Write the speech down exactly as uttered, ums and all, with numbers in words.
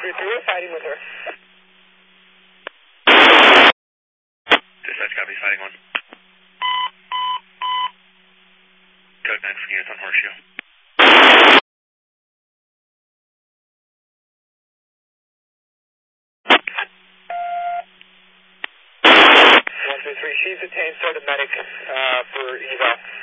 three three, we're fighting with her. Dispatch copy, fighting one. Code nine for units on Horseshoe. one two three, she's detained, sort of medic uh, for eval.